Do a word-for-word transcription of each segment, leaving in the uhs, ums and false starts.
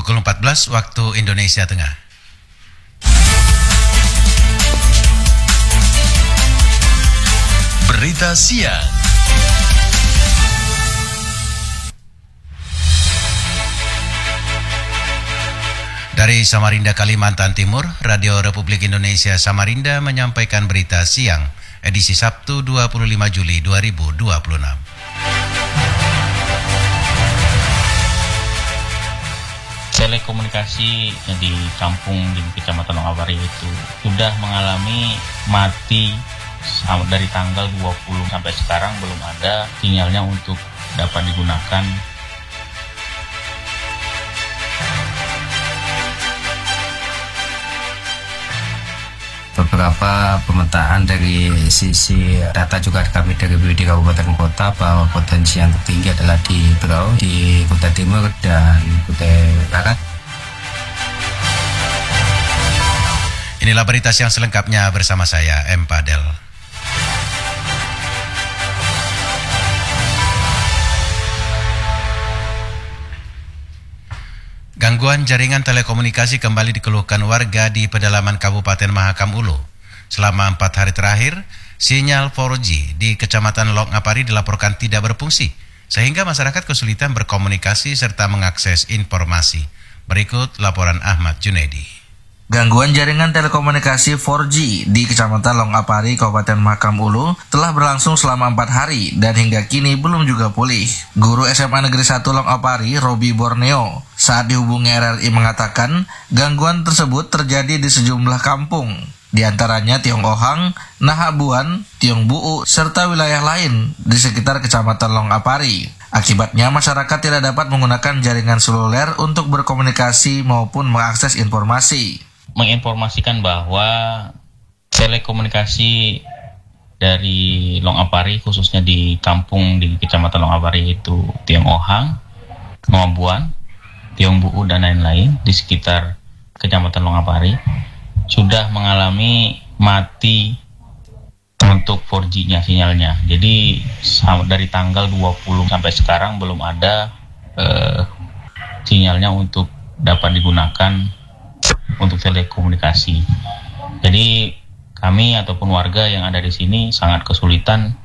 Pukul empat belas waktu Indonesia Tengah. Berita siang. Dari Samarinda, Kalimantan Timur, Radio Republik Indonesia Samarinda menyampaikan berita siang, edisi Sabtu dua puluh lima Juli dua ribu dua puluh enam. Telekomunikasi di kampung di Kecamatan Longapari itu sudah mengalami mati dari tanggal dua puluh sampai sekarang belum ada sinyalnya untuk dapat digunakan. Beberapa pemetaan dari sisi data juga kami dari B P B D Kabupaten Kota bahwa potensi yang tertinggi adalah di Berau, di Kutai Timur dan Kutai Barat. Inilah berita siang selengkapnya bersama saya, M. Padel. Gangguan jaringan telekomunikasi kembali dikeluhkan warga di pedalaman Kabupaten Mahakam Ulu. Selama empat hari terakhir, sinyal empat G di Kecamatan Longapari dilaporkan tidak berfungsi, sehingga masyarakat kesulitan berkomunikasi serta mengakses informasi. Berikut laporan Ahmad Junaidi. Gangguan jaringan telekomunikasi empat G di Kecamatan Longapari, Kabupaten Mahakam Ulu telah berlangsung selama empat hari dan hingga kini belum juga pulih. Guru S M A Negeri satu Longapari, Robi Borneo, saat dihubungi R R I mengatakan gangguan tersebut terjadi di sejumlah kampung, di antaranya Tiong Ohang, Nahabuan, Tiong Buu, serta wilayah lain di sekitar Kecamatan Longapari. Akibatnya masyarakat tidak dapat menggunakan jaringan seluler untuk berkomunikasi maupun mengakses informasi. Menginformasikan bahwa telekomunikasi dari Longapari, khususnya di kampung di Kecamatan Longapari itu Tiong Ohang, Nahabuan, Tiong Buu dan lain-lain di sekitar Kecamatan Longapari sudah mengalami mati untuk empat G-nya sinyalnya. Jadi dari tanggal dua puluh sampai sekarang belum ada eh, sinyalnya untuk dapat digunakan untuk telekomunikasi. Jadi kami ataupun warga yang ada di sini sangat kesulitan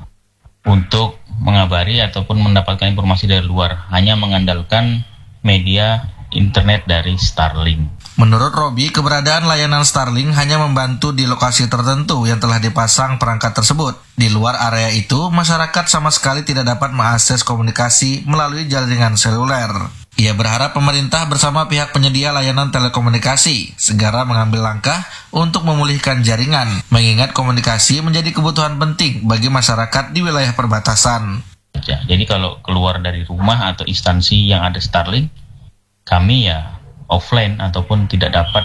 untuk mengabari ataupun mendapatkan informasi dari luar, hanya mengandalkan media internet dari Starlink. Menurut Robi, keberadaan layanan Starlink hanya membantu di lokasi tertentu yang telah dipasang perangkat tersebut. Di luar area itu, masyarakat sama sekali tidak dapat mengakses komunikasi melalui jaringan seluler. Ia berharap pemerintah bersama pihak penyedia layanan telekomunikasi segera mengambil langkah untuk memulihkan jaringan, mengingat komunikasi menjadi kebutuhan penting bagi masyarakat di wilayah perbatasan. Ya, jadi kalau keluar dari rumah atau instansi yang ada Starlink, kami ya offline ataupun tidak dapat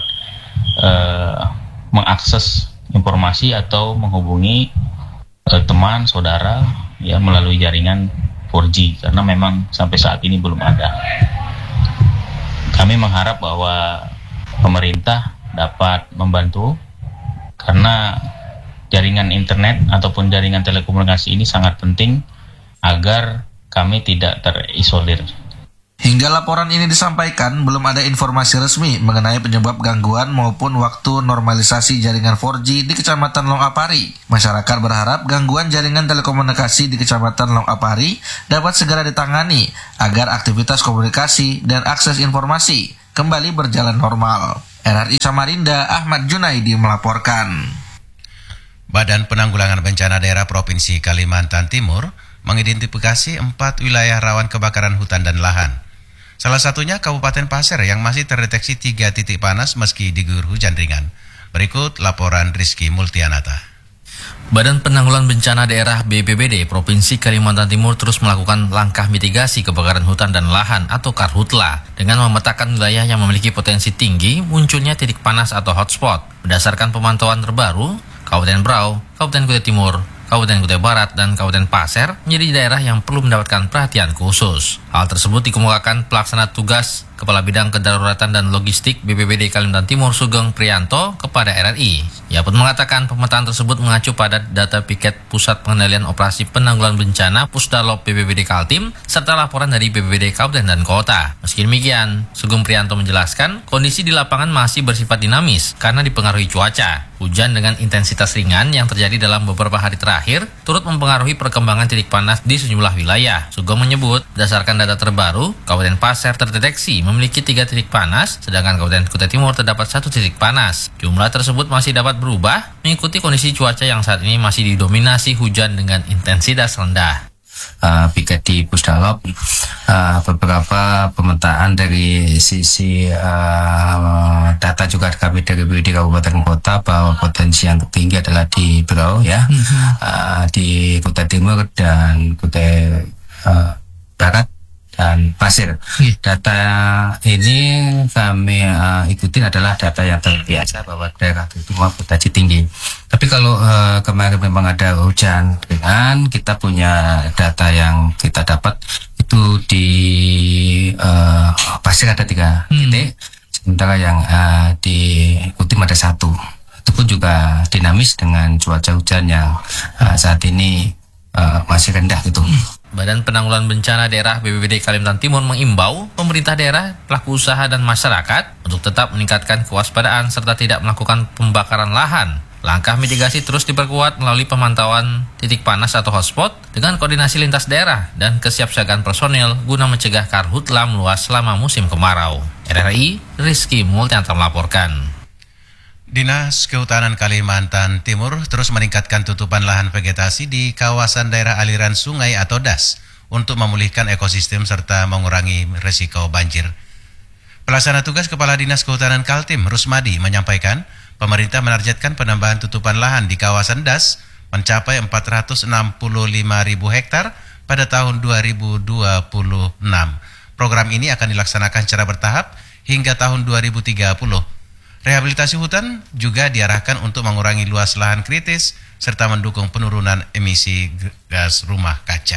uh, mengakses informasi atau menghubungi uh, teman, saudara ya melalui jaringan empat G karena memang sampai saat ini belum ada. Kami mengharap bahwa pemerintah dapat membantu karena jaringan internet ataupun jaringan telekomunikasi ini sangat penting agar kami tidak terisolir. Hingga laporan ini disampaikan, belum ada informasi resmi mengenai penyebab gangguan maupun waktu normalisasi jaringan empat G di Kecamatan Longapari. Masyarakat berharap gangguan jaringan telekomunikasi di Kecamatan Longapari dapat segera ditangani agar aktivitas komunikasi dan akses informasi kembali berjalan normal. R R I Samarinda, Ahmad Junaidi melaporkan. Badan Penanggulangan Bencana Daerah Provinsi Kalimantan Timur mengidentifikasi empat wilayah rawan kebakaran hutan dan lahan. Salah satunya Kabupaten Pasir yang masih terdeteksi tiga titik panas meski diguyur hujan ringan. Berikut laporan Rizky Multianata. Badan Penanggulangan Bencana Daerah B P B D Provinsi Kalimantan Timur terus melakukan langkah mitigasi kebakaran hutan dan lahan atau Karhutla dengan memetakan wilayah yang memiliki potensi tinggi munculnya titik panas atau hotspot. Berdasarkan pemantauan terbaru, Kabupaten Berau, Kabupaten Kutai Timur, Kabupaten Kutai Barat, dan Kabupaten Pasir menjadi daerah yang perlu mendapatkan perhatian khusus. Hal tersebut dikemukakan pelaksana tugas Kepala Bidang Kedaruratan dan Logistik B P B D Kalimantan Timur Sugeng Priyanto kepada R R I, Ia pun mengatakan pemetaan tersebut mengacu pada data piket Pusat Pengendalian Operasi Penanggulangan Bencana Pusdalop B P B D Kaltim serta laporan dari B P B D Kabupaten dan Kota. Meski demikian, Sugeng Prianto menjelaskan kondisi di lapangan masih bersifat dinamis karena dipengaruhi cuaca. Hujan dengan intensitas ringan yang terjadi dalam beberapa hari terakhir turut mempengaruhi perkembangan titik panas di sejumlah wilayah. Sugeng menyebut, berdasarkan data terbaru, Kabupaten Pasir terdeteksi memiliki tiga titik panas, sedangkan Kabupaten Kutai Timur terdapat satu titik panas. Jumlah tersebut masih dapat berubah mengikuti kondisi cuaca yang saat ini masih didominasi hujan dengan intensitas rendah. Uh, piket di Pusdalop, uh, beberapa pemetaan dari sisi uh, data juga kami dari B P B D Kabupaten Kota bahwa potensi yang tertinggi adalah di Berau ya, mm-hmm. uh, di Kutai Timur dan Kutai uh, Barat dan Pasir. Yeah. Data ini kami uh, ikutin adalah data yang terbiasa bahwa daerah itu potensi tinggi. Tapi kalau uh, kemarin memang ada hujan ringan, kita punya data yang kita dapat itu di uh, Pasir ada tiga hmm. titik, sementara yang uh, di Kutim ada satu. Itu pun juga dinamis dengan cuaca hujan yang uh, saat ini uh, masih rendah gitu. Hmm. Badan Penanggulangan Bencana Daerah B P B D Kalimantan Timur mengimbau pemerintah daerah, pelaku usaha dan masyarakat untuk tetap meningkatkan kewaspadaan serta tidak melakukan pembakaran lahan. Langkah mitigasi terus diperkuat melalui pemantauan titik panas atau hotspot dengan koordinasi lintas daerah dan kesiapsiagaan personil guna mencegah karhutla meluas selama musim kemarau. R R I, Rizky Multianto melaporkan. Dinas Kehutanan Kalimantan Timur terus meningkatkan tutupan lahan vegetasi di kawasan daerah aliran sungai atau D A S untuk memulihkan ekosistem serta mengurangi risiko banjir. Pelaksana tugas Kepala Dinas Kehutanan Kaltim, Rusmadi, menyampaikan pemerintah menargetkan penambahan tutupan lahan di kawasan D A S mencapai empat ratus enam puluh lima ribu hektar pada tahun dua ribu dua puluh enam. Program ini akan dilaksanakan secara bertahap hingga tahun dua ribu tiga puluh. Rehabilitasi hutan juga diarahkan untuk mengurangi luas lahan kritis serta mendukung penurunan emisi gas rumah kaca.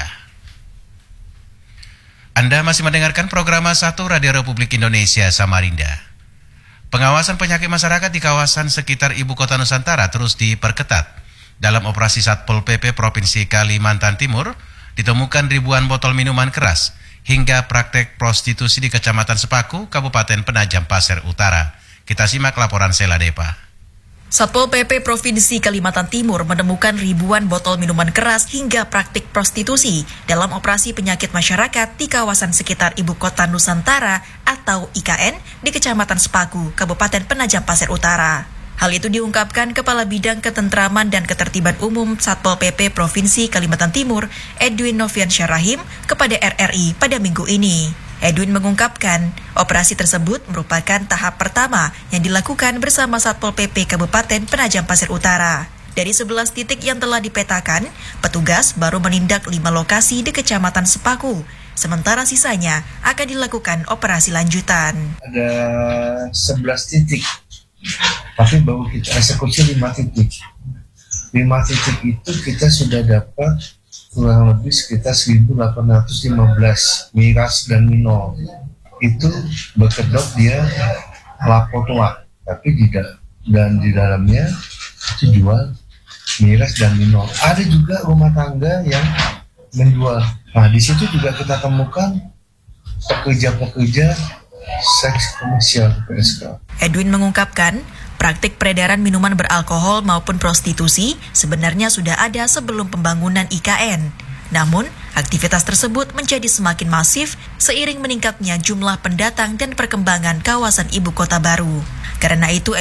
Anda masih mendengarkan program satu Radio Republik Indonesia Samarinda. Pengawasan penyakit masyarakat di kawasan sekitar Ibu Kota Nusantara terus diperketat. Dalam operasi Satpol P P Provinsi Kalimantan Timur, ditemukan ribuan botol minuman keras hingga praktek prostitusi di Kecamatan Sepaku, Kabupaten Penajam Pasir Utara. Kita simak laporan Sela Depa. Satpol P P Provinsi Kalimantan Timur menemukan ribuan botol minuman keras hingga praktik prostitusi dalam operasi penyakit masyarakat di kawasan sekitar Ibu Kota Nusantara atau I K N di Kecamatan Sepaku, Kabupaten Penajam Pasir Utara. Hal itu diungkapkan Kepala Bidang Ketentraman dan Ketertiban Umum Satpol P P Provinsi Kalimantan Timur, Edwin Noviansyah Rahim, kepada R R I pada minggu ini. Edwin mengungkapkan, operasi tersebut merupakan tahap pertama yang dilakukan bersama Satpol P P Kabupaten Penajam Pasir Utara. Dari sebelas titik yang telah dipetakan, petugas baru menindak lima lokasi di Kecamatan Sepaku, sementara sisanya akan dilakukan operasi lanjutan. Ada sebelas titik, tapi baru kita eksekusi lima titik. lima titik itu kita sudah dapat kurang lebih sekitar seribu delapan ratus lima belas miras dan minol. Itu berkedok dia lapotoa, tapi tidak, dan di dalamnya itu jual miras dan minol. Ada juga rumah tangga yang menjual. Nah, di situ juga kita temukan pekerja-pekerja seks komersial P S K. Edwin mengungkapkan, praktik peredaran minuman beralkohol maupun prostitusi sebenarnya sudah ada sebelum pembangunan I K N. Namun, aktivitas tersebut menjadi semakin masif seiring meningkatnya jumlah pendatang dan perkembangan kawasan ibu kota baru. Karena itu,